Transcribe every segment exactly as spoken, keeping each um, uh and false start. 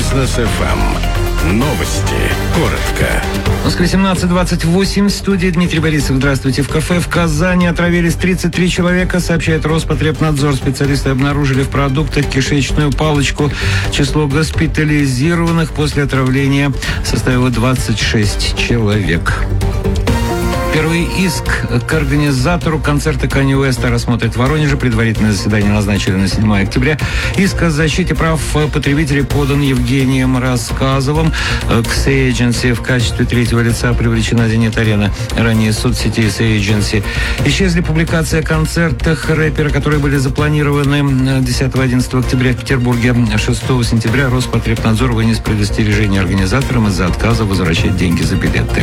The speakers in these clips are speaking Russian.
Бизнес эф эм. Новости. Коротко. Москва, семнадцать двадцать восемь. В студии Дмитрий Борисов. Здравствуйте. В кафе в Казани отравились тридцать три человека, сообщает Роспотребнадзор. Специалисты обнаружили в продуктах кишечную палочку. Число госпитализированных после отравления составило двадцать шесть человек. Первый иск к организатору концерта Канье Уэста рассмотрят в Воронеже. Предварительное заседание назначили на седьмое октября. Иск о защите прав потребителей подан Евгением Рассказовым. К Say Agency в качестве третьего лица привлечена Зенит Арена. Ранее соцсети Say Agency. Исчезли публикации о концертах рэпера, которые были запланированы десятого-одиннадцатого октября в Петербурге. шестого сентября Роспотребнадзор вынес предостережение организаторам из-за отказа возвращать деньги за билеты.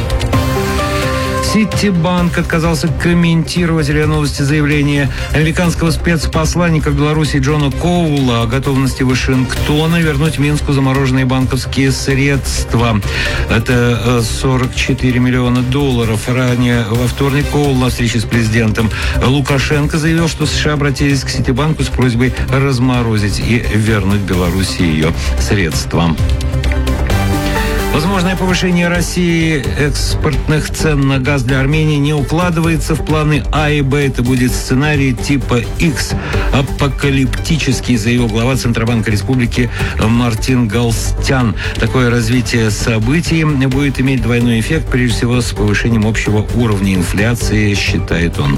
Ситибанк отказался комментировать РИА Новости заявление американского спецпосланника в Беларуси Джона Коула о готовности Вашингтона вернуть Минску замороженные банковские средства. Это сорок четыре миллиона долларов. Ранее во вторник Коул на встрече с президентом Лукашенко заявил, что США обратились к Ситибанку с просьбой разморозить и вернуть Беларуси ее средства. Возможное повышение России экспортных цен на газ для Армении не укладывается в планы А и Б. Это будет сценарий типа X. Апокалиптический, заявил глава Центробанка Республики Мартин Галстян. Такое развитие событий будет иметь двойной эффект, прежде всего с повышением общего уровня инфляции, считает он.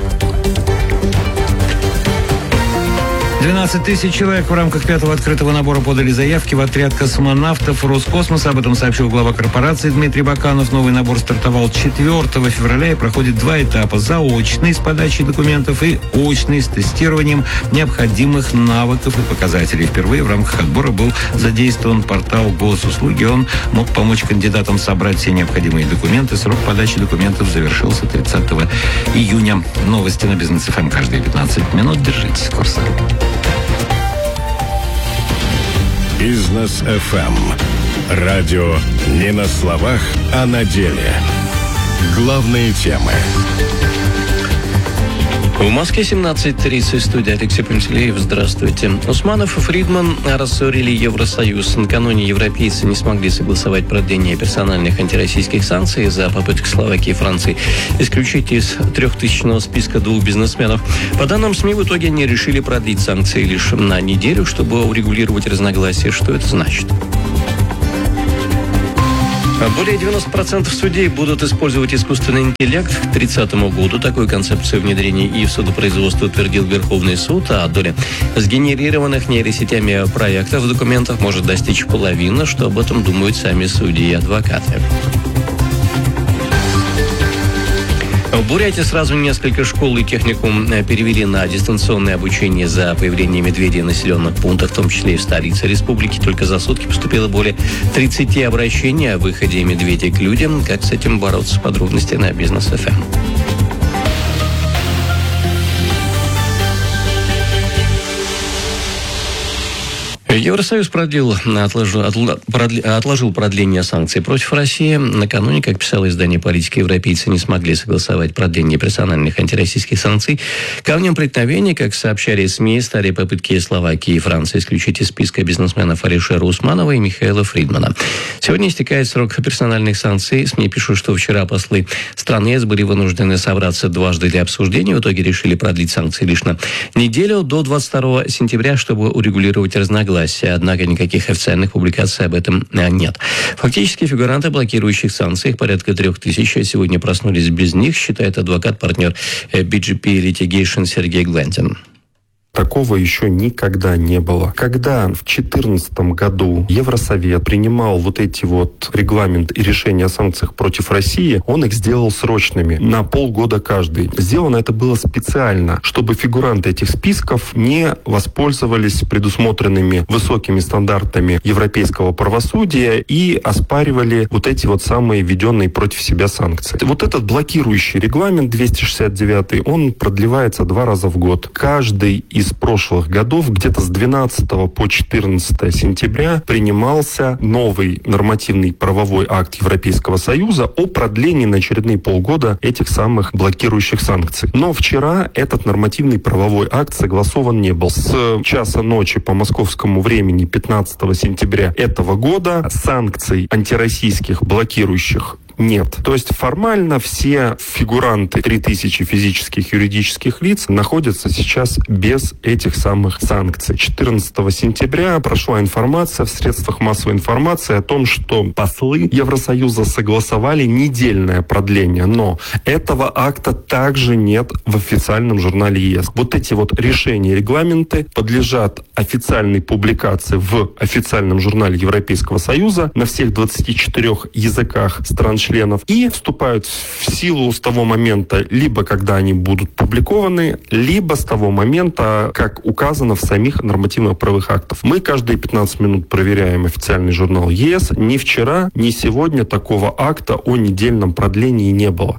двенадцать тысяч человек в рамках пятого открытого набора подали заявки в отряд космонавтов Роскосмоса. Об этом сообщил глава корпорации Дмитрий Баканов. Новый набор стартовал четвёртого февраля и проходит два этапа. Заочный с подачей документов и очный с тестированием необходимых навыков и показателей. Впервые в рамках отбора был задействован портал Госуслуги. Он мог помочь кандидатам собрать все необходимые документы. Срок подачи документов завершился тридцатого июня. Новости на Бизнес эф эм каждые пятнадцать минут. Держитесь курса. Бизнес эф эм. Радио не на словах, а на деле. Главные темы. В Москве семнадцать тридцать. Студия Алексей Пантелеев. Здравствуйте. Усманов и Фридман рассорили Евросоюз. Накануне европейцы не смогли согласовать продление персональных антироссийских санкций за попытку Словакии и Франции исключить из трехтысячного списка двух бизнесменов. По данным СМИ, в итоге они решили продлить санкции лишь на неделю, чтобы урегулировать разногласия. Что это значит? Более девяносто процентов судей будут использовать искусственный интеллект к тридцатому году. Такую концепцию внедрения и в судопроизводство утвердил Верховный суд, а доля сгенерированных нейросетями проектов в документах может достичь половины, что об этом думают сами судьи и адвокаты. В Бурятии сразу несколько школ и техникум перевели на дистанционное обучение за появление медведей в населенных пунктах, в том числе и в столице республики. Только за сутки поступило более тридцати обращений о выходе медведей к людям. Как с этим бороться? Подробности на Бизнес эф эм. Евросоюз продлил, отложил, отложил продление санкций против России. Накануне, как писало издание «Политика», европейцы не смогли согласовать продление персональных антироссийских санкций. Камнем преткновения, как сообщали СМИ, стали попытки Словакии и Франции исключить из списка бизнесменов Алишера Усманова и Михаила Фридмана. Сегодня истекает срок персональных санкций. СМИ пишут, что вчера послы стран ЕС были вынуждены собраться дважды для обсуждения. В итоге решили продлить санкции лишь на неделю до двадцать второго сентября, чтобы урегулировать разногласия. Однако никаких официальных публикаций об этом нет. Фактически фигуранты блокирующих санкций, порядка трех тысяч, сегодня проснулись без них, считает адвокат-партнер би джи пи Litigation Сергей Глантин. Такого еще никогда не было. Когда в две тысячи четырнадцатом году Евросовет принимал вот эти вот регламент и решения о санкциях против России, он их сделал срочными, на полгода каждый. Сделано это было специально, чтобы фигуранты этих списков не воспользовались предусмотренными высокими стандартами европейского правосудия и оспаривали вот эти вот самые введенные против себя санкции. Вот этот блокирующий регламент двести шестьдесят девятый, он продлевается два раза в год. Каждый из из прошлых годов, где-то с двенадцатого по четырнадцатое сентября, принимался новый нормативный правовой акт Европейского Союза о продлении на очередные полгода этих самых блокирующих санкций. Но вчера этот нормативный правовой акт согласован не был. С часа ночи по московскому времени пятнадцатого сентября этого года санкций антироссийских блокирующих нет. То есть формально все фигуранты, три тысячи физических и юридических лиц, находятся сейчас без этих самых санкций. четырнадцатого сентября прошла информация в средствах массовой информации о том, что послы Евросоюза согласовали недельное продление, но этого акта также нет в официальном журнале ЕС. Вот эти вот решения и регламенты подлежат официальной публикации в официальном журнале Европейского Союза на всех двадцати четырёх языках стран-членов и вступают в силу с того момента, либо когда они будут публикованы, либо с того момента, как указано в самих нормативно-правовых актах. Мы каждые пятнадцать минут проверяем официальный журнал ЕС. Ни вчера, ни сегодня такого акта о недельном продлении не было.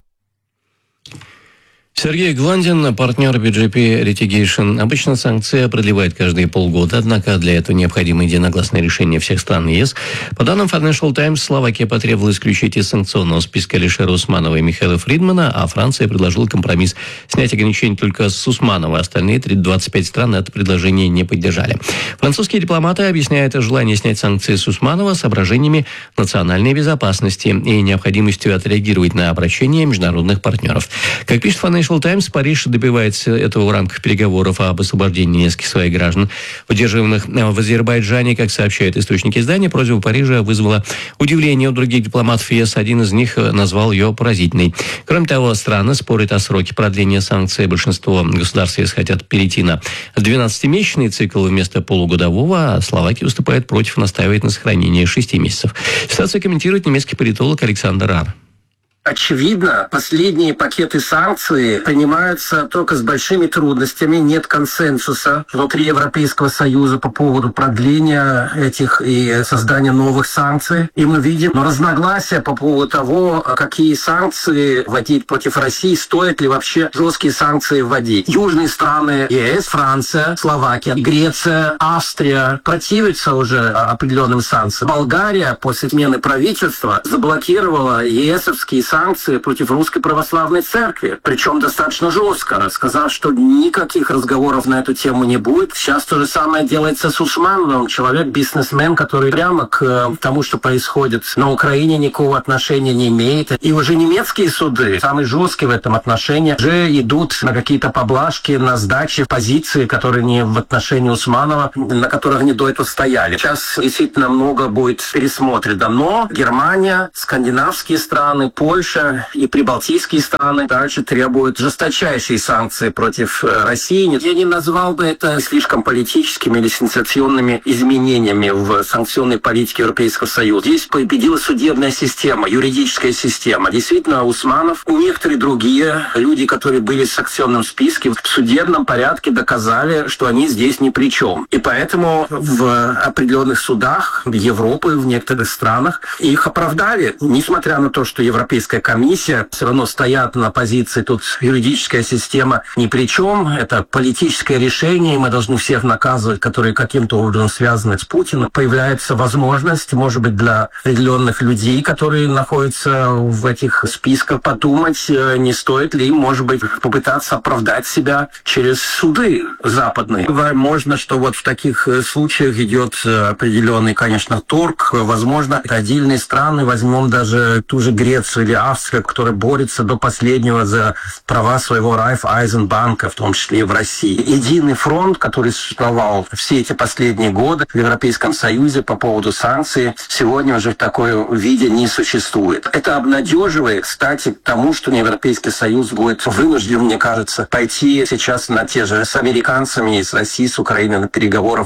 Сергей Гландин, партнер би джей пи Litigation. Обычно санкция продлевает каждые полгода, однако для этого необходимо единогласное решение всех стран ЕС. По данным Financial Times, Словакия потребовала исключить из санкционного списка Алишера Усманова и Михаила Фридмана, а Франция предложила компромисс снять ограничения только с Усманова. Остальные двадцать пять стран это предложение не поддержали. Французские дипломаты объясняют желание снять санкции с Усманова соображениями национальной безопасности и необходимостью отреагировать на обращения международных партнеров. Как пишет Financial Times, Париж добивается этого в рамках переговоров об освобождении нескольких своих граждан, удерживаемых в Азербайджане. Как сообщают источники издания, просьба Парижа вызвала удивление у других дипломатов ЕС. Один из них назвал ее поразительной. Кроме того, страны спорят о сроке продления санкций. Большинство государств ЕС хотят перейти на двенадцатимесячный цикл вместо полугодового, а Словакия выступает против, настаивает на сохранении шести месяцев. Ситуацию комментирует немецкий политолог Александр Рар. Очевидно, последние пакеты санкций принимаются только с большими трудностями, нет консенсуса внутри Европейского Союза по поводу продления этих и создания новых санкций. И мы видим разногласия по поводу того, какие санкции вводить против России, стоит ли вообще жесткие санкции вводить. Южные страны ЕС, Франция, Словакия, Греция, Австрия противятся уже определенным санкциям. Болгария после смены правительства заблокировала ЕСовские санкции против Русской Православной Церкви, причем достаточно жестко, сказав, что никаких разговоров на эту тему не будет. Сейчас то же самое делается с Усмановым, человек, бизнесмен, который прямо к тому, что происходит на Украине, никакого отношения не имеет. И уже немецкие суды, самые жесткие в этом отношении, уже идут на какие-то поблажки, на сдачи позиции, которые не в отношении Усманова, на которых они до этого стояли. Сейчас действительно много будет пересмотрено. Но Германия, скандинавские страны, Польша и прибалтийские страны также требуют жесточайшие санкции против России. Я не назвал бы это слишком политическими или сенсационными изменениями в санкционной политике Европейского Союза. Здесь победила судебная система, юридическая система. Действительно, Усманов и некоторые другие люди, которые были в санкционном списке, в судебном порядке доказали, что они здесь ни при чем. И поэтому в определенных судах Европы, в некоторых странах их оправдали, несмотря на то, что Европейская комиссия все равно стоят на позиции, тут юридическая система ни при чем, это политическое решение, и мы должны всех наказывать, которые каким-то образом связаны с Путиным. Появляется возможность, может быть, для определенных людей, которые находятся в этих списках, подумать, не стоит ли им, может быть, попытаться оправдать себя через суды западные. Возможно, что вот в таких случаях идет определенный, конечно, торг. Возможно, отдельные страны, возьмем даже ту же Грецию или Австрия, которая борется до последнего за права своего Райффайзенбанка, в том числе и в России. Единый фронт, который существовал все эти последние годы в Европейском Союзе по поводу санкций, сегодня уже в такой виде не существует. Это обнадеживает, кстати, к тому, что Европейский Союз будет вынужден, мне кажется, пойти сейчас на те же с американцами, с Россией, с Украиной на переговорах.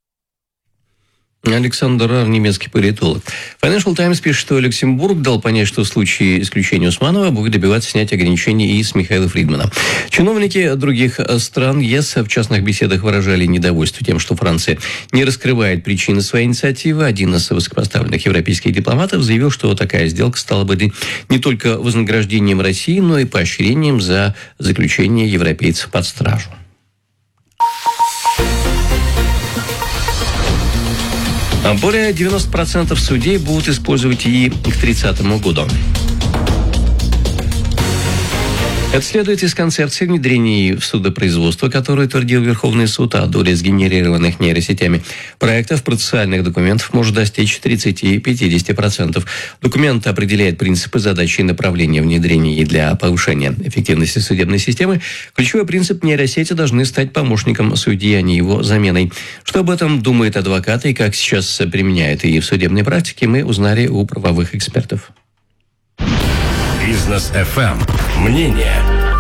Александр Рар, немецкий политолог. Financial Times пишет, что Люксембург дал понять, что в случае исключения Усманова будет добиваться снятия ограничений и с Михаила Фридмана. Чиновники других стран ЕС в частных беседах выражали недовольство тем, что Франция не раскрывает причины своей инициативы. Один из высокопоставленных европейских дипломатов заявил, что такая сделка стала бы не только вознаграждением России, но и поощрением за заключение европейцев под стражу. Более девяносто процентов судей будут использовать ИИ к тридцатому году. Это следует из концепции внедрения ИИ в судопроизводство, которую утвердил Верховный суд, а доля сгенерированных нейросетями проектов процессуальных документов может достичь тридцати-пятидесяти процентов. Документ определяет принципы, задачи и направления внедрения ИИ для повышения эффективности судебной системы. Ключевой принцип: нейросети должны стать помощником судьи, а не его заменой. Что об этом думают адвокаты и как сейчас применяют ИИ в судебной практике, мы узнали у правовых экспертов. Бизнес эф эм. Мнение.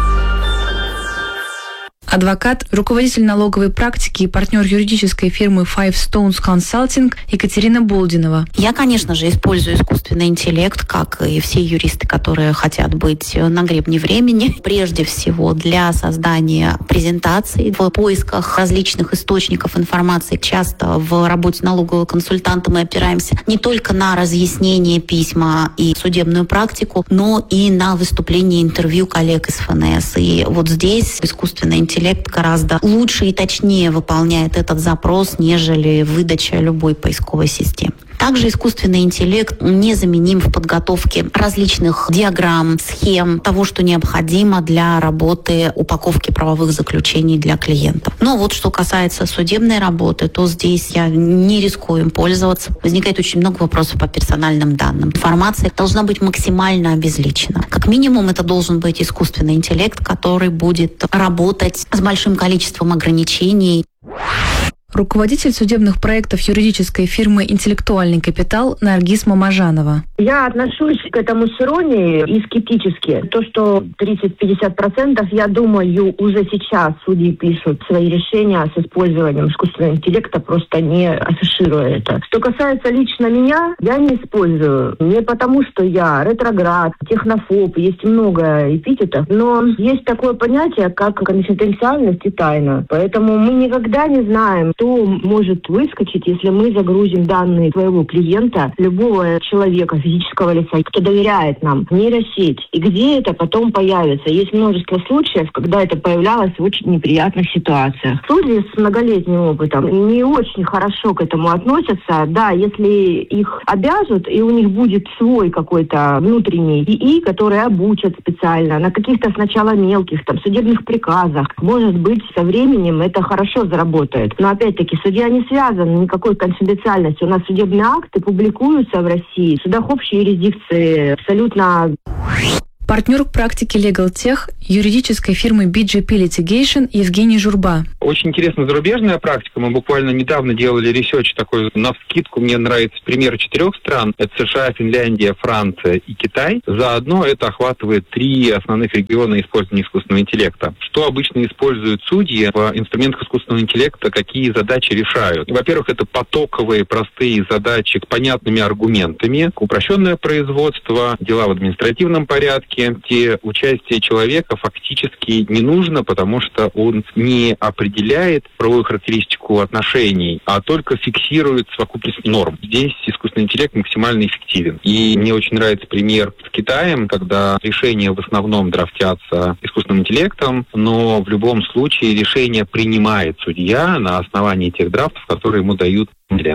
Адвокат, руководитель налоговой практики и партнер юридической фирмы Five Stones Consulting Екатерина Болдинова. Я, конечно же, использую искусственный интеллект, как и все юристы, которые хотят быть на гребне времени. Прежде всего для создания презентаций, в поисках различных источников информации. Часто в работе налогового консультанта мы опираемся не только на разъяснение письма и судебную практику, но и на выступление, интервью коллег из эф эн эс. И вот здесь искусственный интеллект гораздо лучше и точнее выполняет этот запрос, нежели выдача любой поисковой системы. Также искусственный интеллект незаменим в подготовке различных диаграмм, схем, того, что необходимо для работы, упаковки правовых заключений для клиентов. Но вот что касается судебной работы, то здесь я не рискую им пользоваться. Возникает очень много вопросов по персональным данным. Информация должна быть максимально обезличена. Как минимум, это должен быть искусственный интеллект, который будет работать с большим количеством ограничений. Руководитель судебных проектов юридической фирмы «Интеллектуальный капитал» Наргиз Мамажанова. Я отношусь к этому с иронией и скептически. То, что тридцать-пятьдесят процентов, я думаю, уже сейчас судьи пишут свои решения с использованием искусственного интеллекта, просто не афишируя это. Что касается лично меня, я не использую. Не потому, что я ретроград, технофоб, есть много эпитетов, но есть такое понятие, как конфиденциальность и тайна. Поэтому мы никогда не знаем, что может выскочить, если мы загрузим данные своего клиента, любого человека, физического лица, кто доверяет нам, в нейросеть. И где это потом появится? Есть множество случаев, когда это появлялось в очень неприятных ситуациях. Судьи с многолетним опытом не очень хорошо к этому относятся. Да, если их обяжут, и у них будет свой какой-то внутренний ИИ, который обучат специально на каких-то сначала мелких там судебных приказах, может быть, со временем это хорошо заработает. Но опять Опять-таки, судья не связан никакой конфиденциальностью. У нас судебные акты публикуются в России в судах общей юрисдикции абсолютно. Партнер практики Legal Tech юридической фирмы би джей пи Litigation Евгений Журба. Очень интересная зарубежная практика. Мы буквально недавно делали ресерч такой навскидку. Мне нравится пример четырех стран. Это США, Финляндия, Франция и Китай. Заодно это охватывает три основных региона использования искусственного интеллекта. Что обычно используют судьи в инструментах искусственного интеллекта, какие задачи решают? Во-первых, это потоковые простые задачи с понятными аргументами, упрощенное производство, дела в административном порядке, где участие человека фактически не нужно, потому что он не определяет правовую характеристику отношений, а только фиксирует совокупность норм. Здесь искусственный интеллект максимально эффективен. И мне очень нравится пример с Китаем, когда решения в основном драфтятся искусственным интеллектом, но в любом случае решение принимает судья на основании тех драфтов, которые ему дают.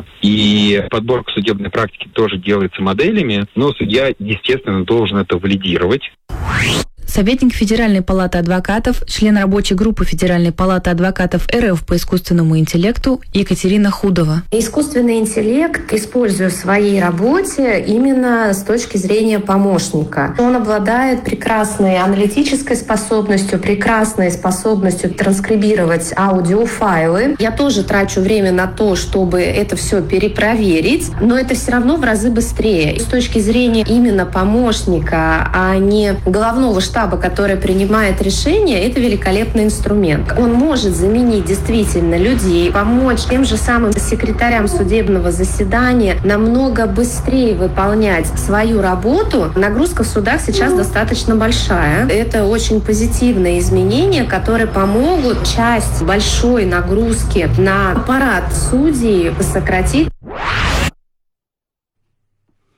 И подборка судебной практики тоже делается моделями, но судья, естественно, должен это валидировать. Советник Федеральной палаты адвокатов, член рабочей группы Федеральной палаты адвокатов эр эф по искусственному интеллекту Екатерина Худова. Искусственный интеллект использую в своей работе именно с точки зрения помощника. Он обладает прекрасной аналитической способностью, прекрасной способностью транскрибировать аудиофайлы. Я тоже трачу время на то, чтобы это все перепроверить, но это все равно в разы быстрее. С точки зрения именно помощника, а не головного штаба, который принимает решение, это великолепный инструмент. Он может заменить действительно людей, помочь тем же самым секретарям судебного заседания намного быстрее выполнять свою работу. Нагрузка в судах сейчас достаточно большая. Это очень позитивные изменения, которые помогут часть большой нагрузки на аппарат судей сократить.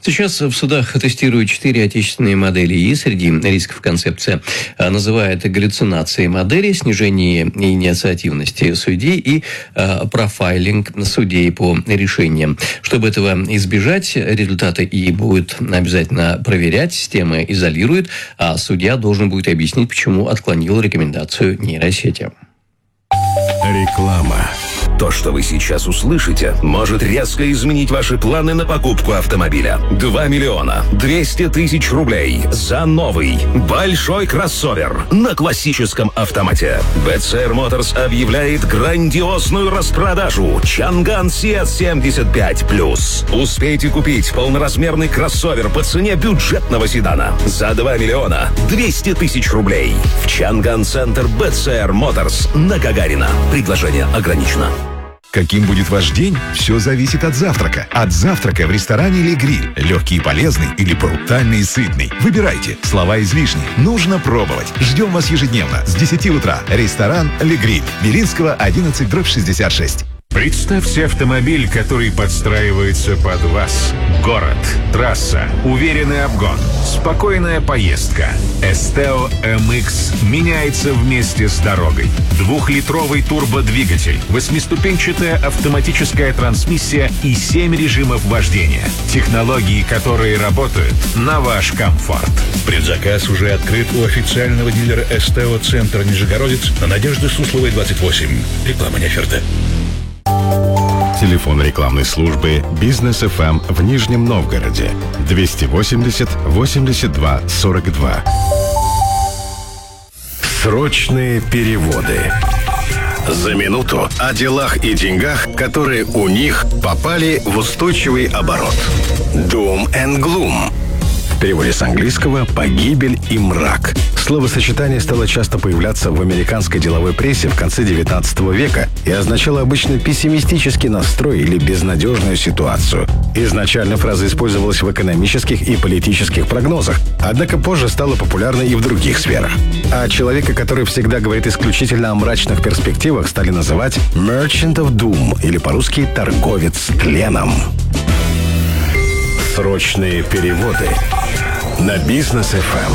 Сейчас в судах тестируют четыре отечественные модели ИИ. Среди рисков концепция называет галлюцинации модели, снижение инициативности судей и э, профайлинг судей по решениям. Чтобы этого избежать, результаты ИИ будут обязательно проверять, система изолирует, а судья должен будет объяснить, почему отклонил рекомендацию нейросети. Реклама. То, что вы сейчас услышите, может резко изменить ваши планы на покупку автомобиля. два миллиона двести тысяч рублей за новый большой кроссовер на классическом автомате. би си ар Motors объявляет грандиозную распродажу Чанган си эс семьдесят пять плюс. Успейте купить полноразмерный кроссовер по цене бюджетного седана за два миллиона двести тысяч рублей в Чанган-центр би си ар Motors на Гагарина. Предложение ограничено. Каким будет ваш день, все зависит от завтрака. От завтрака в ресторане «Ле Гриль». Легкий и полезный или брутальный и сытный. Выбирайте. Слова излишни. Нужно пробовать. Ждем вас ежедневно с десяти утра. Ресторан «Ле Гриль». Белинского, одиннадцать, дробь шестьдесят шесть. Представьте автомобиль, который подстраивается под вас. Город, трасса, уверенный обгон, спокойная поездка. Esteo эм икс меняется вместе с дорогой. Двухлитровый турбодвигатель, восьмиступенчатая автоматическая трансмиссия и семь режимов вождения. Технологии, которые работают на ваш комфорт. Предзаказ уже открыт у официального дилера Esteo Центр Нижегородец на Надежды Сусловой, двадцать восемь. Реклама не оферта. Телефон рекламной службы «Бизнес эф эм» в Нижнем Новгороде двести восемьдесят восемьдесят два сорок два. Срочные переводы. За минуту о делах и деньгах, которые у них попали в устойчивый оборот. Doom and Gloom. В переводе с английского «погибель и мрак». Словосочетание стало часто появляться в американской деловой прессе в конце девятнадцатого века и означало обычно пессимистический настрой или безнадежную ситуацию. Изначально фраза использовалась в экономических и политических прогнозах, однако позже стала популярной и в других сферах. А человека, который всегда говорит исключительно о мрачных перспективах, стали называть «merchant of doom» или по-русски «торговец тленом». Срочные переводы на Бизнес эф эм.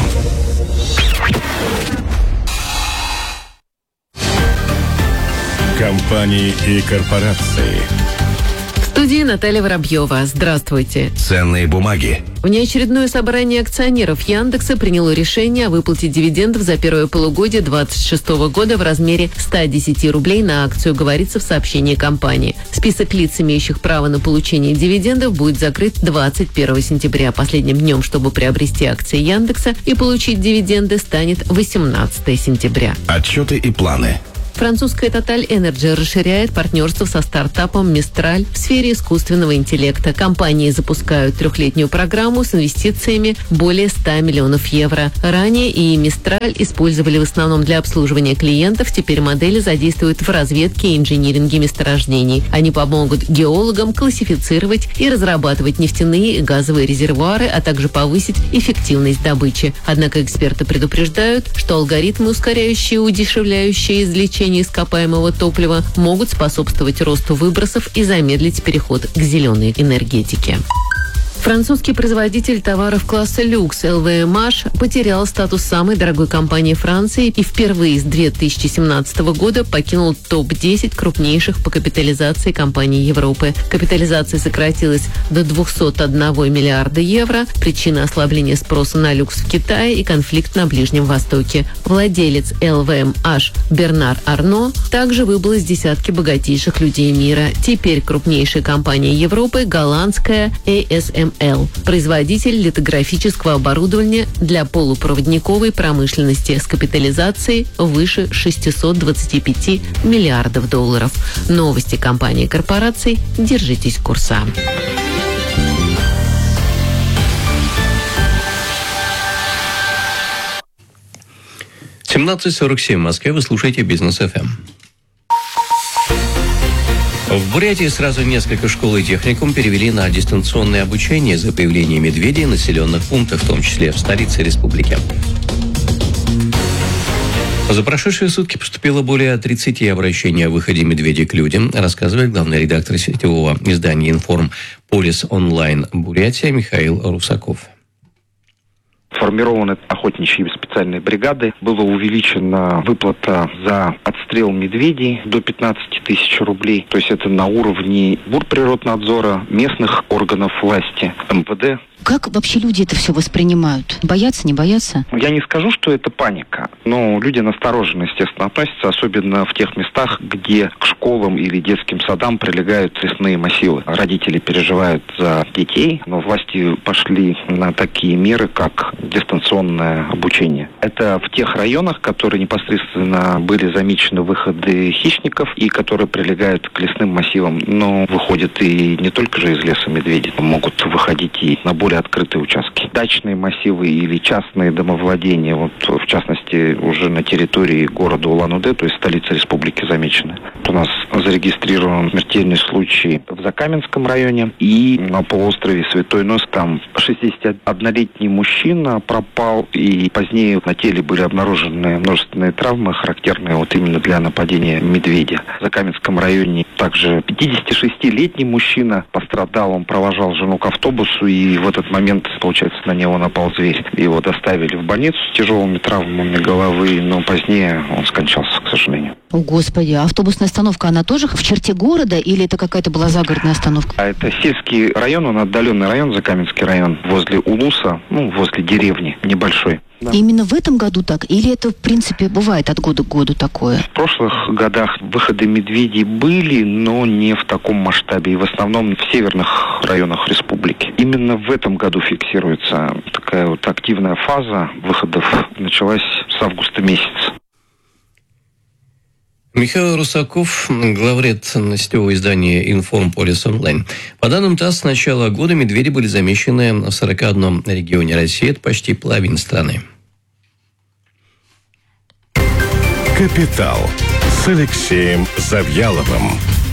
Компании и корпорации. В студии Наталья Воробьева. Здравствуйте. Ценные бумаги. Внеочередное собрание акционеров Яндекса приняло решение о выплате дивидендов за первое полугодие две тысячи двадцать шестого года в размере ста десяти рублей на акцию, говорится в сообщении компании. Список лиц, имеющих право на получение дивидендов, будет закрыт двадцать первого сентября. Последним днем, чтобы приобрести акции Яндекса и получить дивиденды, станет восемнадцатого сентября. Отчеты и планы. Французская Total Energy расширяет партнерство со стартапом Mistral в сфере искусственного интеллекта. Компании запускают трехлетнюю программу с инвестициями более ста миллионов евро. Ранее и Mistral использовали в основном для обслуживания клиентов. Теперь модели задействуют в разведке и инжиниринге месторождений. Они помогут геологам классифицировать и разрабатывать нефтяные и газовые резервуары, а также повысить эффективность добычи. Однако эксперты предупреждают, что алгоритмы, ускоряющие и удешевляющие извлечение ископаемого топлива, могут способствовать росту выбросов и замедлить переход к зеленой энергетике. Французский производитель товаров класса люкс эл ви эм эйч потерял статус самой дорогой компании Франции и впервые с две тысячи семнадцатого года покинул топ десять крупнейших по капитализации компаний Европы. Капитализация сократилась до двухсот одного миллиарда евро. Причина — ослабления спроса на люкс в Китае и конфликт на Ближнем Востоке. Владелец эл ви эм эйч Бернар Арно также выбыл из десятки богатейших людей мира. Теперь крупнейшая компания Европы — голландская эй эс эм эл, производитель литографического оборудования для полупроводниковой промышленности с капитализацией выше шестисот двадцати пяти миллиардов долларов. Новости компании и корпораций. Держитесь курса. семнадцать сорок семь в Москве. Вы слушаете Бизнес эф эм. В Бурятии сразу несколько школ и техникум перевели на дистанционное обучение за появлением медведей в населенных пунктах, в том числе в столице республики. За прошедшие сутки поступило более тридцати обращений о выходе медведя к людям, рассказывает главный редактор сетевого издания «Информ Полис Онлайн Бурятия» Михаил Русаков. Сформированы охотничьи специальные бригады. Была увеличена выплата за отстрел медведей до пятнадцати тысяч рублей. То есть это на уровне Бурприроднадзора, местных органов власти, эм вэ дэ. Как вообще люди это все воспринимают? Боятся, не боятся? Я не скажу, что это паника, но люди настороженно, естественно, относятся, особенно в тех местах, где к школам или детским садам прилегают лесные массивы. Родители переживают за детей, но власти пошли на такие меры, как дистанционное обучение. Это в тех районах, которые непосредственно были замечены выходы хищников и которые прилегают к лесным массивам. Но выходят и не только же из леса медведи, могут выходить и на более открытые участки. Дачные массивы или частные домовладения, вот в частности уже на территории города Улан-Удэ, то есть столицы республики, замечены. У нас зарегистрирован смертельный случай в Закаменском районе и на полуострове Святой Нос. Там шестидесятиоднолетний мужчина пропал, и позднее на теле были обнаружены множественные травмы, характерные вот именно для нападения медведя. В Закаменском районе также пятидесятишестилетний мужчина пострадал, он провожал жену к автобусу, и в этот момент, получается, на него напал зверь. Его доставили в больницу с тяжелыми травмами головы, но позднее он скончался, к сожалению. О, Господи, а автобусная остановка, она тоже в черте города или это какая-то была загородная остановка? А это сельский район, он отдаленный район, Закаменский район, возле Улуса, ну, возле деревни, небольшой. Да. Именно в этом году так? Или это, в принципе, бывает от года к году такое? В прошлых годах выходы медведей были, но не в таком масштабе. И в основном в северных районах республики. Именно в этом году фиксируется такая вот активная фаза выходов. Началась с августа месяца. Михаил Русаков, главред сетевого издания «Информ Полис Онлайн». По данным ТАСС, с начала года медведи были замечены в сорока одном регионе России. Это почти половина страны. «Капитал» с Алексеем Завьяловым.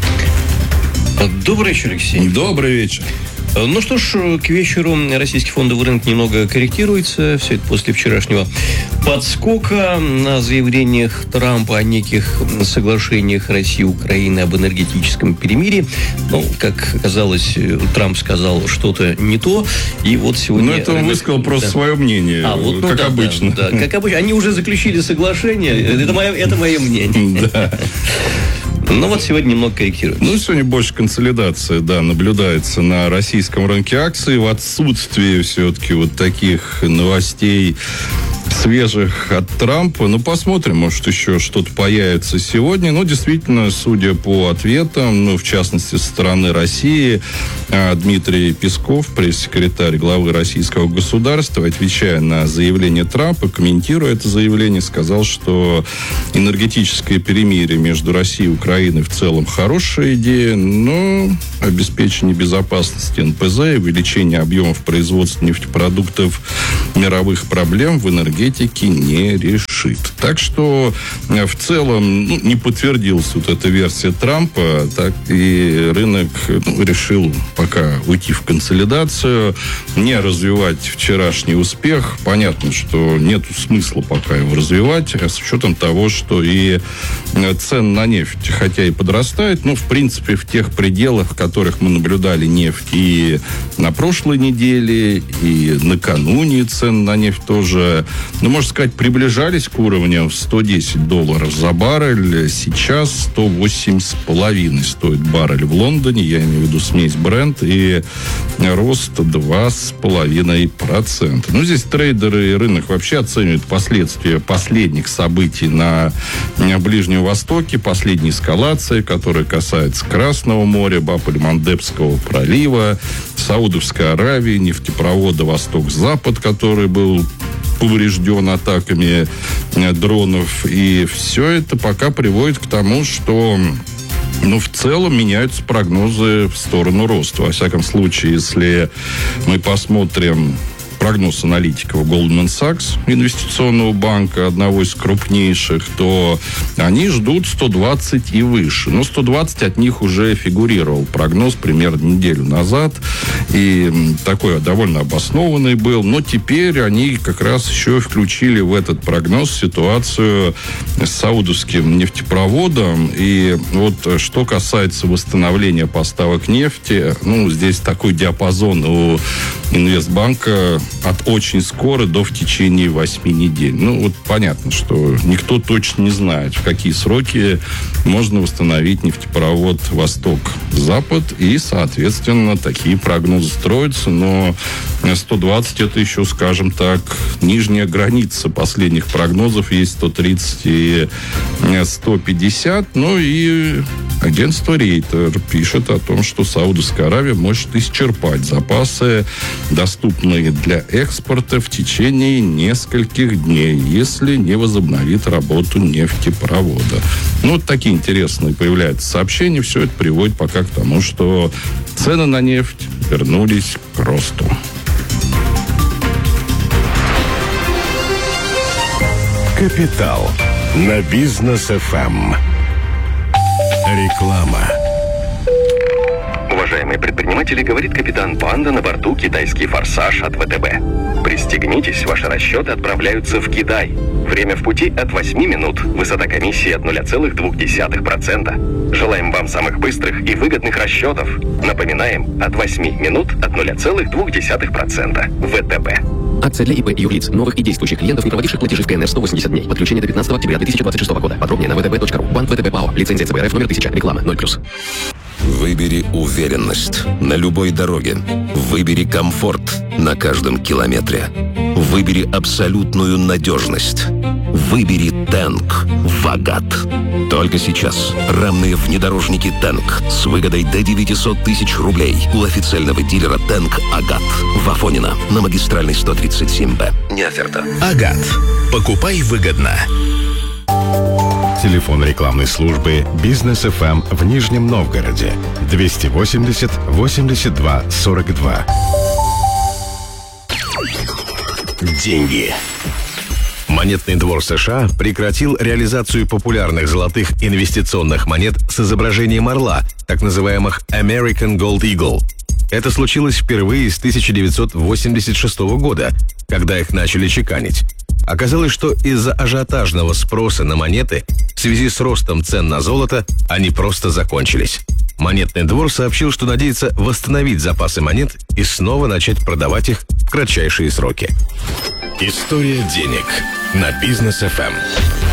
Добрый вечер, Алексей. Добрый вечер. Ну что ж, к вечеру российский фондовый рынок немного корректируется. Все это после вчерашнего подскока на заявлениях Трампа о неких соглашениях России и Украины об энергетическом перемирии. Ну, как оказалось, Трамп сказал что-то не то. И вот сегодня... Ну, это он высказал просто да. свое мнение, а, вот, ну, как да, обычно. Да, да, как обычно. Они уже заключили соглашение. Это мое, это мое мнение. Да. Ну, вот сегодня немного корректируется. Ну, сегодня больше консолидация, да, наблюдается на российском рынке акций в отсутствии все-таки вот таких новостей свежих от Трампа. Ну, посмотрим, может, еще что-то появится сегодня. Ну, действительно, судя по ответам, ну, в частности, со стороны России, Дмитрий Песков, пресс-секретарь главы российского государства, отвечая на заявление Трампа, комментируя это заявление, сказал, что энергетическое перемирие между Россией и Украиной в целом хорошая идея, но обеспечение безопасности эн пэ зэ и увеличение объемов производства нефтепродуктов мировых проблем в энергетике не решит. Так что в целом ну, не подтвердилась вот эта версия Трампа, так и рынок ну, решил пока уйти в консолидацию, не развивать вчерашний успех. Понятно, что нет смысла пока его развивать, с учетом того, что и цены на нефть, хотя и подрастают, но в принципе в тех пределах, в которых мы наблюдали нефть и на прошлой неделе, и накануне цены на нефть тоже, ну, можно сказать, приближались к уровням в сто десять долларов за баррель. Сейчас сто восемь с половиной стоит баррель в Лондоне. Я имею в виду смесь Brent, и рост два с половиной процента. Ну, здесь трейдеры и рынок вообще оценивают последствия последних событий на Ближнем Востоке, последней эскалации, которая касается Красного моря, Баб-эль-Мандебского пролива, Саудовской Аравии, нефтепровода Восток-Запад, который был поврежден атаками дронов. И все это пока приводит к тому, что ну, в целом меняются прогнозы в сторону роста. Во всяком случае, если мы посмотрим прогноз аналитиков Goldman Sachs, инвестиционного банка, одного из крупнейших, то они ждут сто двадцать и выше. Но сто двадцать от них уже фигурировал прогноз примерно неделю назад. И такой довольно обоснованный был. Но теперь они как раз еще включили в этот прогноз ситуацию с саудовским нефтепроводом. И вот что касается восстановления поставок нефти, ну, здесь такой диапазон у Инвестбанка от очень скоро до в течение восьми недель. Ну, вот понятно, что никто точно не знает, в какие сроки можно восстановить нефтепровод Восток-Запад, и, соответственно, такие прогнозы строятся, но сто двадцать это еще, скажем так, нижняя граница последних прогнозов, есть сто тридцать и сто пятьдесят, ну и агентство Рейтер пишет о том, что Саудовская Аравия может исчерпать запасы, доступные для экспорта, в течение нескольких дней, если не возобновит работу нефтепровода. Ну, вот такие интересные появляются сообщения. Все это приводит пока к тому, что цены на нефть вернулись к росту. Капитал на Бизнес-эф эм. Реклама. Уважаемые предприниматели, говорит капитан Панда на борту «Китайский форсаж» от вэ тэ бэ. Пристегнитесь, ваши расчеты отправляются в Китай. Время в пути от восьми минут. Высота комиссии от ноль целых две десятых процента. Желаем вам самых быстрых и выгодных расчетов. Напоминаем, от восьми минут от ноль целых две десятых процента. вэ тэ бэ. Акция для ИП и юрлиц, новых и действующих клиентов, не проводивших платежи в КНР сто восемьдесят дней. Подключение до пятнадцатого октября две тысячи двадцать шестого года. Подробнее на вэ тэ бэ точка ру. Банк вэ тэ бэ ПАО. Лицензия цэ бэ эр эф номер тысяча. Реклама ноль плюс. Выбери уверенность на любой дороге. Выбери комфорт на каждом километре. Выбери абсолютную надежность. Выбери Тэнк Вагат. Только сейчас рамные внедорожники Тэнк с выгодой до девятьсот тысяч рублей у официального дилера Тэнк Агат в Афонино на магистральной сто тридцать семь бэ. Не оферта. Агат. Покупай выгодно. Телефон рекламной службы «Бизнес-эф эм» в Нижнем Новгороде. двести восемьдесят восемьдесят два сорок два. Деньги. Монетный двор США прекратил реализацию популярных золотых инвестиционных монет с изображением орла, так называемых American Gold Eagle. Это случилось впервые с тысяча девятьсот восемьдесят шестого года, когда их начали чеканить. Оказалось, что из-за ажиотажного спроса на монеты в связи с ростом цен на золото они просто закончились. Монетный двор сообщил, что надеется восстановить запасы монет и снова начать продавать их в кратчайшие сроки. История денег на Бизнес-эф эм.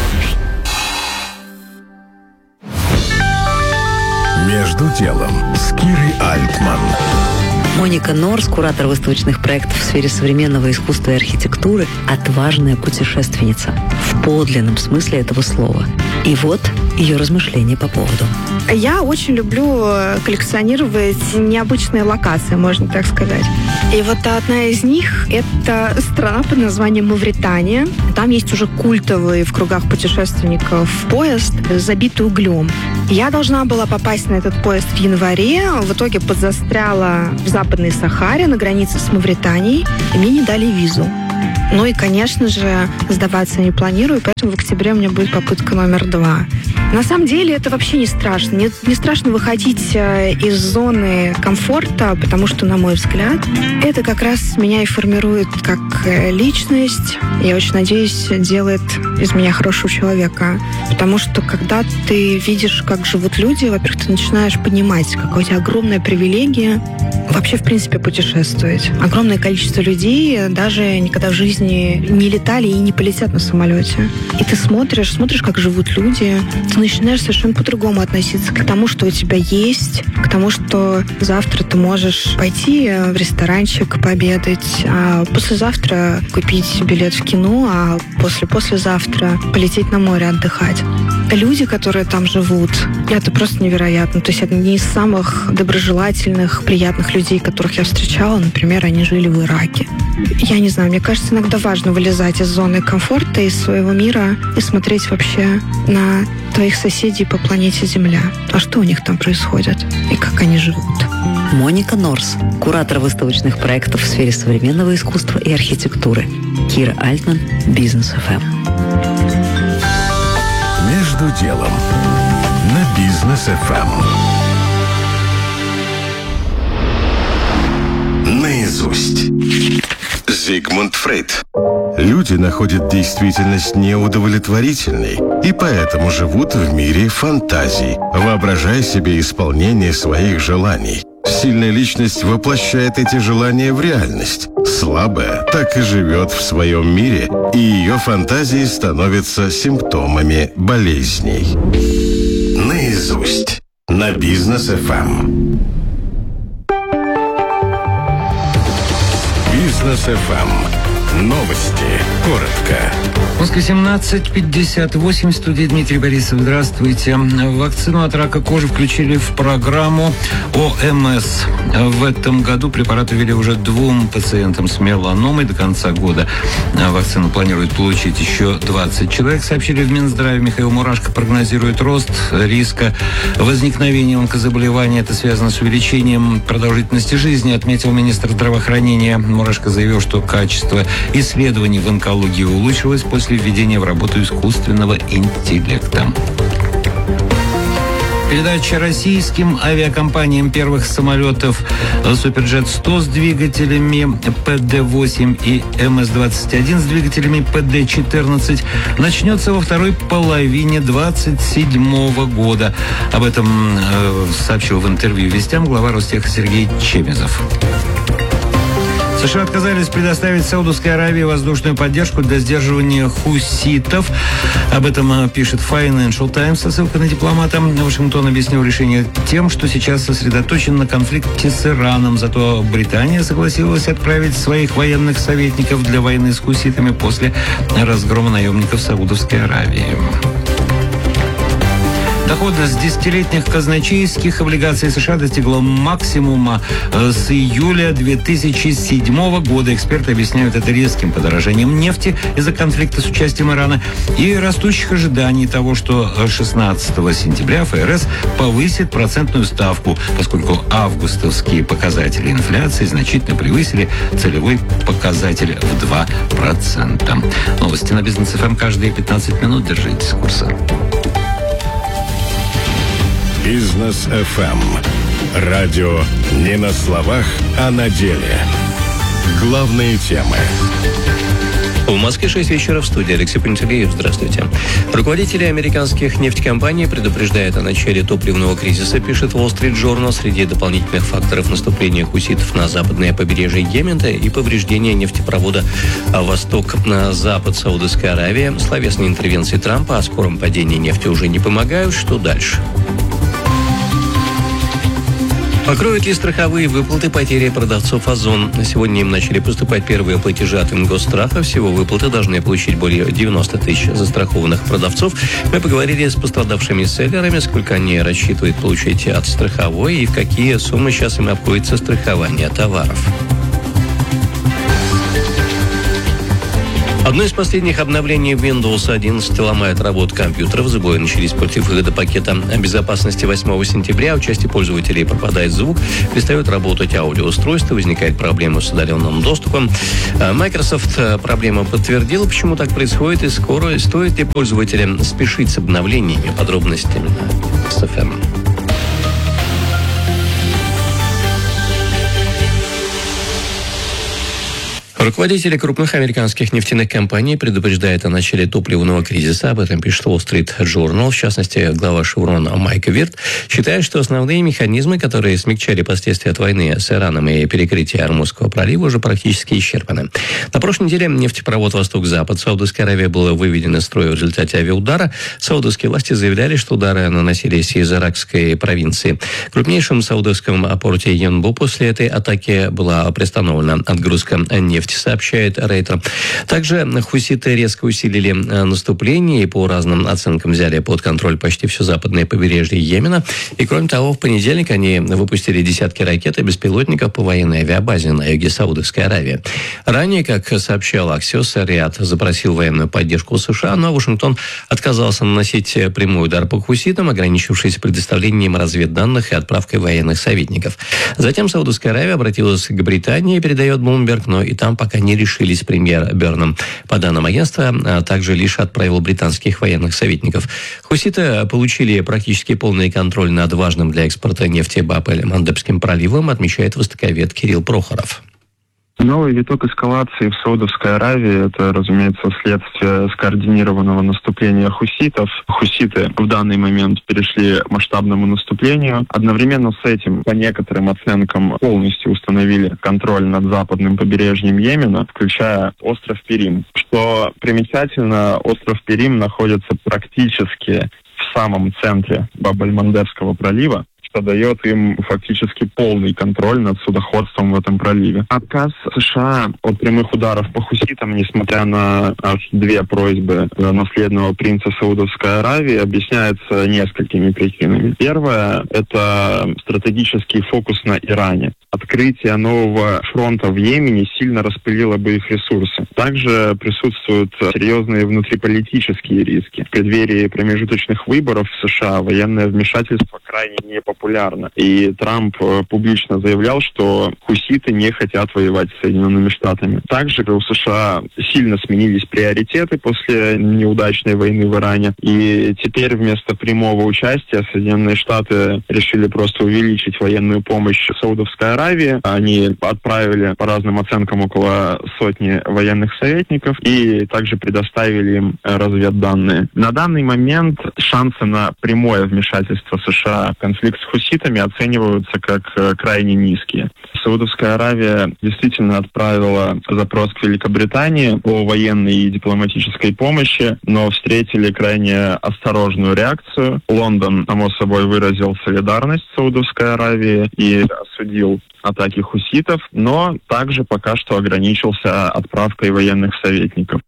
Между делом с Кирой Альтман. Моника Норс, куратор выставочных проектов в сфере современного искусства и архитектуры, отважная путешественница в подлинном смысле этого слова. И вот ее размышления по поводу. Я очень люблю коллекционировать необычные локации, можно так сказать. И вот одна из них – это страна под названием Мавритания. Там есть уже культовый в кругах путешественников поезд, забитый углем. Я должна была попасть на этот поезд в январе, в итоге подзастряла в Западной Сахаре на границе с Мавританией, и мне не дали визу. Ну и, конечно же, сдаваться не планирую, поэтому в октябре у меня будет попытка номер два. На самом деле это вообще не страшно. Не, не страшно выходить из зоны комфорта, потому что, на мой взгляд, это как раз меня и формирует как личность. Я очень надеюсь, делает из меня хорошего человека. Потому что, когда ты видишь, как живут люди, во-первых, ты начинаешь понимать, какая у тебя огромная привилегия вообще, в принципе, путешествовать. Огромное количество людей даже никогда в жизни не летали и не полетят на самолете. И ты смотришь, смотришь, как живут люди, ты начинаешь совершенно по-другому относиться к тому, что у тебя есть, к тому, что завтра ты можешь пойти в ресторанчик пообедать, а послезавтра купить билет в кино, а после-послезавтра полететь на море отдыхать. Люди, которые там живут, это просто невероятно. То есть это не из самых доброжелательных, приятных людей, которых я встречала. Например, они жили в Ираке. Я не знаю, мне кажется, иногда важно вылезать из зоны комфорта, из своего мира и смотреть вообще на твоих соседей по планете Земля. А что у них там происходит? И как они живут? Моника Норс, куратор выставочных проектов в сфере современного искусства и архитектуры. Кира Альтман, Бизнес эф эм. Между делом на Бизнес эф эм. Наизусть. Зигмунд Фрейд. Люди находят действительность неудовлетворительной и поэтому живут в мире фантазий, воображая себе исполнение своих желаний. Сильная личность воплощает эти желания в реальность. Слабая так и живет в своем мире, и ее фантазии становятся симптомами болезней. Наизусть. На Бизнес эф эм. Бизнес эф эм. Новости. Коротко. Москва семнадцать пятьдесят восемь. В студии Дмитрий Борисов. Здравствуйте. Вакцину от рака кожи включили в программу о эм эс. В этом году препарат ввели уже двум пациентам с меланомой. До конца года вакцину планируют получить еще двадцать человек, сообщили в Минздраве. Михаил Мурашко прогнозирует рост риска возникновения онкозаболевания. Это связано с увеличением продолжительности жизни, отметил министр здравоохранения. Мурашко заявил, что качество исследований в онкологии улучшилось после введения в работу искусственного интеллекта. Передача российским авиакомпаниям первых самолетов Суперджет сто с двигателями пэ дэ восемь и эм эс двадцать один с двигателями пэ дэ четырнадцать начнется во второй половине двадцать седьмого года. Об этом э, сообщил в интервью «Вестям» глава Ростеха Сергей Чемезов. США отказались предоставить Саудовской Аравии воздушную поддержку для сдерживания хуситов. Об этом пишет Financial Times со ссылкой на дипломата. Вашингтон объяснил решение тем, что сейчас сосредоточен на конфликте с Ираном. Зато Британия согласилась отправить своих военных советников для войны с хуситами после разгрома наемников Саудовской Аравии. Доходность десятилетних казначейских облигаций США достигла максимума с июля две тысячи седьмого года. Эксперты объясняют это резким подорожанием нефти из-за конфликта с участием Ирана и растущих ожиданий того, что шестнадцатого сентября эф эр эс повысит процентную ставку, поскольку августовские показатели инфляции значительно превысили целевой показатель в два процента. Новости на Бизнес эф эм каждые пятнадцать минут. Держитесь курса. Бизнес эф эм. Радио не на словах, а на деле. Главные темы. В Москве шесть вечера, в студии Алексей Пантелеев. Здравствуйте. Руководители американских нефтекомпаний предупреждают о начале топливного кризиса, пишет Wall Street Journal. Среди дополнительных факторов наступления хуситов на западное побережье Йемена и повреждение нефтепровода «Восток» на запад Саудовской Аравии. Словесные интервенции Трампа о скором падении нефти уже не помогают. Что дальше? Покроют ли страховые выплаты потери продавцов «Озон»? Сегодня им начали поступать первые платежи от Ингосстрахов. Всего выплаты должны получить более девяносто тысяч застрахованных продавцов. Мы поговорили с пострадавшими селлерами, сколько они рассчитывают получить от страховой и в какие суммы сейчас им обходится страхование товаров. Одно из последних обновлений Windows одиннадцать ломает работу компьютеров. Сбои начались после выхода пакета безопасности восьмого сентября. У части пользователей пропадает звук, перестает работать аудиоустройство, возникает проблема с удаленным доступом. Microsoft проблему подтвердила, почему так происходит, и скоро стоит ли пользователям спешить с обновлениями. Подробностями на эс эф эм. Руководители крупных американских нефтяных компаний предупреждают о начале топливного кризиса. Об этом пишет Wall Street Journal. В частности, глава Chevron Майк Вирт считает, что основные механизмы, которые смягчали последствия от войны с Ираном и перекрытия Ормузского пролива, уже практически исчерпаны. На прошлой неделе нефтепровод «Восток-Запад» Саудовской Аравии был выведен из строя в результате авиаудара. Саудовские власти заявляли, что удары наносились из иракской провинции. В крупнейшем саудовском порте Янбу после этой атаки была приостановлена отгрузка нефти сообщает Рейтер. Также хуситы резко усилили наступление и по разным оценкам взяли под контроль почти все западное побережье Йемена. И кроме того, в понедельник они выпустили десятки ракет и беспилотников по военной авиабазе на юге Саудовской Аравии. Ранее, как сообщал Аксиос, Риад запросил военную поддержку у США, но Вашингтон отказался наносить прямой удар по хуситам, ограничившись предоставлением разведданных и отправкой военных советников. Затем Саудовская Аравия обратилась к Британии, передает Bloomberg, но и там пока не решились премьер Бернам. По данным агентства, а также лишь отправил британских военных советников. Хуситы получили практически полный контроль над важным для экспорта нефти Баб-эль-Мандебским проливом, отмечает востоковед Кирилл Прохоров. Новый виток эскалации в Саудовской Аравии – это, разумеется, следствие скоординированного наступления хуситов. Хуситы в данный момент перешли к масштабному наступлению. Одновременно с этим, по некоторым оценкам, полностью установили контроль над западным побережьем Йемена, включая остров Перим. Что примечательно, остров Перим находится практически в самом центре Баб-эль-Мандебского пролива, что дает им фактически полный контроль над судоходством в этом проливе. Отказ США от прямых ударов по хуситам, несмотря на аж две просьбы наследного принца Саудовской Аравии, объясняется несколькими причинами. Первое – это стратегический фокус на Иране. Открытие нового фронта в Йемене сильно распылило бы их ресурсы. Также присутствуют серьезные внутриполитические риски. В преддверии промежуточных выборов в США военное вмешательство крайне непопулярно. И Трамп публично заявлял, что хуситы не хотят воевать с Соединенными Штатами. Также у США сильно сменились приоритеты после неудачной войны в Иране. И теперь вместо прямого участия Соединенные Штаты решили просто увеличить военную помощь Саудовской Аравии. Они отправили, по разным оценкам, около сотни военных советников и также предоставили им разведданные. На данный момент шансы на прямое вмешательство США в конфликт с хуситами оцениваются как крайне низкие. Саудовская Аравия действительно отправила запрос к Великобритании о военной и дипломатической помощи, но встретили крайне осторожную реакцию. Лондон, само собой, выразил солидарность Саудовской Аравии и осудил атаки хуситов, но также пока что ограничился отправкой военных советников.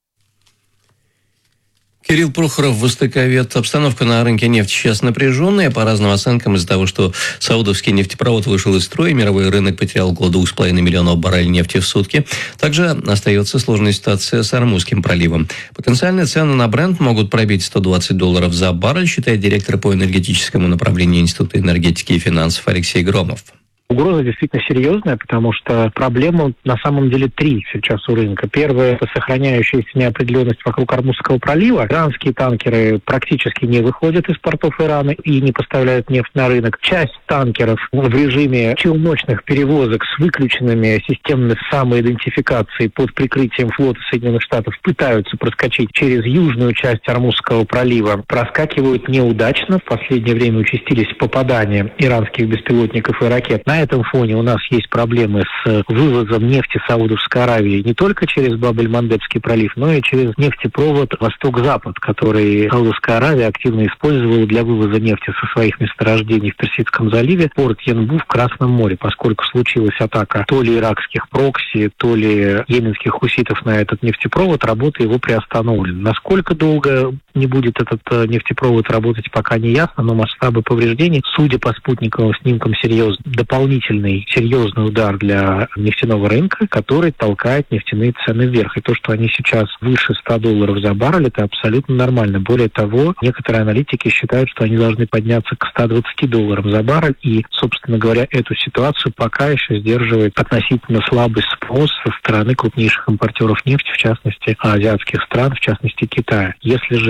Кирилл Прохоров, востоковед. Обстановка на рынке нефти сейчас напряженная. По разным оценкам, из-за того, что саудовский нефтепровод вышел из строя, мировой рынок потерял около двух с половиной миллионов баррелей нефти в сутки. Также остается сложная ситуация с Ормузским проливом. Потенциальные цены на Брент могут пробить сто двадцать долларов за баррель, считает директор по энергетическому направлению Института энергетики и финансов Алексей Громов. Угроза действительно серьезная, потому что проблема на самом деле три сейчас у рынка. Первое – это сохраняющаяся неопределенность вокруг Ормузского пролива. Иранские танкеры практически не выходят из портов Ирана и не поставляют нефть на рынок. Часть танкеров в режиме челночных перевозок с выключенными системами самоидентификации под прикрытием флота Соединенных Штатов пытаются проскочить через южную часть Ормузского пролива. Проскакивают неудачно. В последнее время участились попадания иранских беспилотников и ракет. На этом фоне у нас есть проблемы с вывозом нефти Саудовской Аравии не только через Баб-эль-Мандебский пролив, но и через нефтепровод Восток-Запад, который Саудовская Аравия активно использовала для вывоза нефти со своих месторождений в Персидском заливе, порт Янбу в Красном море, поскольку случилась атака то ли иракских прокси, то ли йеменских хуситов на этот нефтепровод, работа его приостановлена. Насколько долго не будет этот нефтепровод работать, пока не ясно, но масштабы повреждений, судя по спутниковым снимкам, серьезны. Дополнительный серьезный удар для нефтяного рынка, который толкает нефтяные цены вверх. И то, что они сейчас выше ста долларов за баррель, это абсолютно нормально. Более того, некоторые аналитики считают, что они должны подняться к ста двадцати долларам за баррель. И, собственно говоря, эту ситуацию пока еще сдерживает относительно слабый спрос со стороны крупнейших импортеров нефти, в частности, азиатских стран, в частности, Китая. Если же